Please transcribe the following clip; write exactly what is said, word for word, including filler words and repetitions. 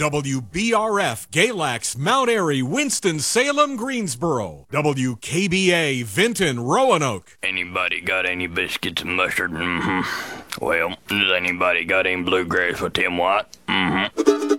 W B R F, Galax, Mount Airy, Winston-Salem, Greensboro. W K B A, Vinton, Roanoke. Anybody got any biscuits and mustard? Mm-hmm. Well, does anybody got any bluegrass with Tim White? Mm-hmm.